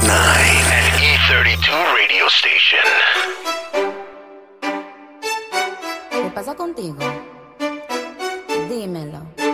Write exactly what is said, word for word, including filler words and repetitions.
nine, an E thirty-two radio station. ¿Qué pasa contigo? Dímelo.